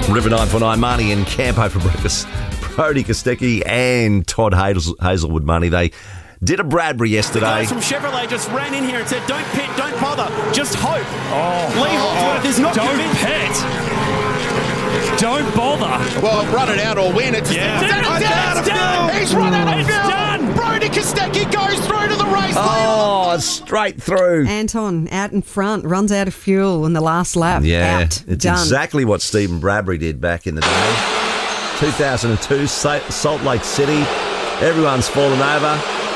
River 949, Marnie and Campo for breakfast. Brodie Kostecki and Todd Hazelwood, Marnie. They did a Bradbury yesterday. The guys from Chevrolet just ran in here and said, don't pit, don't bother, just hope. Lee Holdsworth is not convinced. Don't bother. Well, run it out or win. It's done. He's run out of fuel. Done. Brodie Kostecki goes through to the race. Straight through. Anton out in front, runs out of fuel in the last lap. Yeah, out. it's Done. exactly what Stephen Bradbury did back in the day. 2002, Salt Lake City. Everyone's fallen over.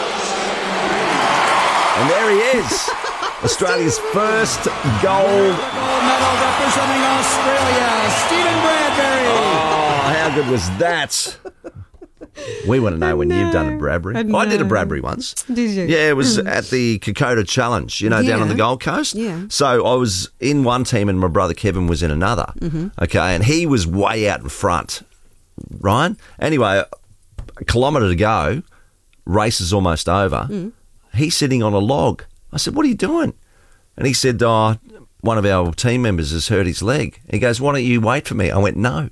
And there he is. Australia's first gold medal representing Australia, Stephen Bradbury. Oh, how good was that? We want to know when you've done a Bradbury. I did a Bradbury once. Did you? Yeah, it was at the Kokoda Challenge, down on the Gold Coast. Yeah. So I was in one team and my brother Kevin was in another. Okay, and he was way out in front, Ryan. Anyway, a kilometre to go, race is almost over. He's sitting on a log. I said, what are you doing? And he said, one of our team members has hurt his leg. He goes, why don't you wait for me? I went, no.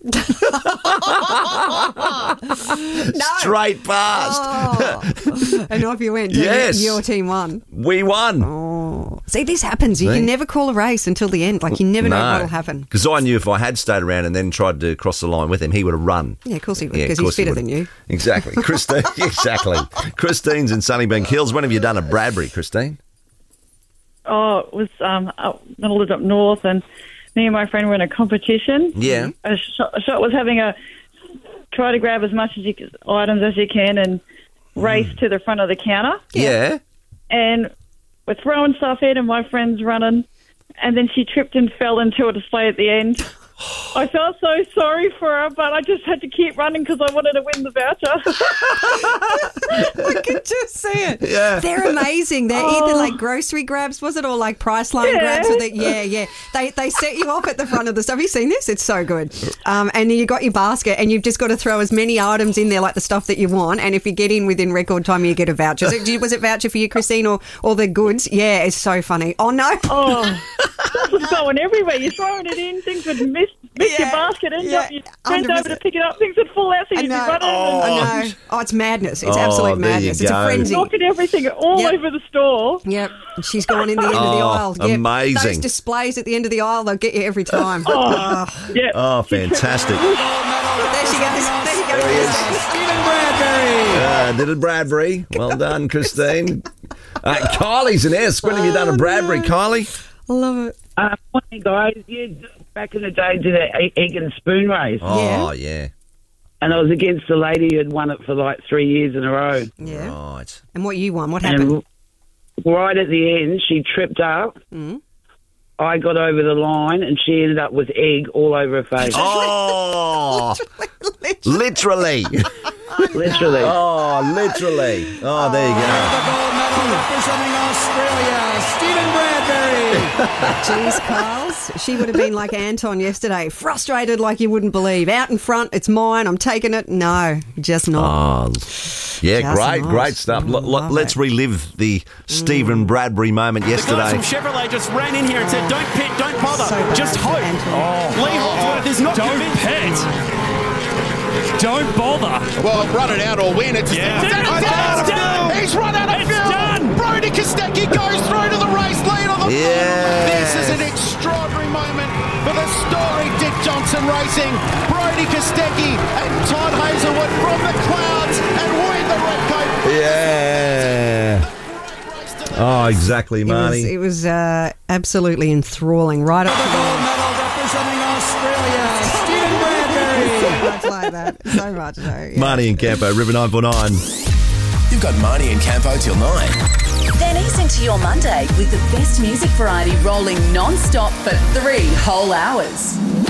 Straight past. And off you went. Yes. Your team won. We won. Oh. See, this happens. You can never call a race until the end. Like, you never know what will happen. Because I knew if I had stayed around and then tried to cross the line with him, he would have run. Yeah, of course he would, because he's fitter than you. Exactly. Christine, exactly. Christine's in Sunnybank Hills. When have you done a Bradbury, Christine? Oh, it was I lived up north, and me and my friend were in a competition. Yeah. A shot was having try to grab as much items as you can and race to the front of the counter. Yeah. And we're throwing stuff in, and my friend's running, and then she tripped and fell into a display at the end. I felt so sorry for her, but I just had to keep running because I wanted to win the voucher. I could just see it. Yeah. They're amazing. They're either like grocery grabs, was it, or like Priceline grabs? With it? Yeah. They set you off at the front of the stuff. Have you seen this? It's so good. And you got your basket, and you've just got to throw as many items in there, like the stuff that you want. And if you get in within record time, you get a voucher. Was it voucher for you, Christine, or the goods? Yeah, it's so funny. Oh no. Stuff was going everywhere. You're throwing it in, things would miss your basket, and you bent over to pick it up, things would fall out, so you'd be running. I know. Oh, it's madness. It's absolute madness. It's a frenzy. Knocking everything all over the store. Yep. She's gone in the end of the aisle. Yep. Amazing. Those displays at the end of the aisle, they'll get you every time. Yeah. Oh, fantastic. There she goes. There he is. Stephen Bradbury. Did a Bradbury. Well done, Christine. Kylie's an S. When have you done a Bradbury, Kylie? I love it. Morning, guys. Yeah, back in the day, did an egg and spoon race. Oh, yeah. And I was against the lady who had won it for like 3 years in a row. Yeah. Right. And what you won? What happened? And right at the end, she tripped up. I got over the line, and she ended up with egg all over her face. Oh, literally. Literally. Oh, literally. Oh, there you go. The gold medal representing Australia, Stephen Bradbury. Jeez, Carls. She would have been like Anton yesterday, frustrated like you wouldn't believe. Out in front, it's mine, I'm taking it. No, just not. Oh, yeah, Just great stuff. Let's relive the Stephen Bradbury moment The yesterday. guys from Chevrolet just ran in here and said, don't pit, don't bother, just hope. Lee Holdsworth is not convinced. Don't bother. Well, run it out or win. It's done. He's run out of fuel. Done. Brodie Kostecki goes through to the race lead on the Yes. This is an extraordinary moment for the story Dick Johnson Racing. Brodie Kostecki and Todd Hazelwood from the clouds and win the red coat. Yeah. Oh, exactly, Marnie. It was absolutely enthralling. Right up to the Gold medal representing Australia, Stephen Bradbury. so much like that. So much so. Yeah. Marnie and Campo, River 949. You've got Marnie and Campo till 9. Then ease into your Monday with the best music variety rolling non-stop for 3 whole hours.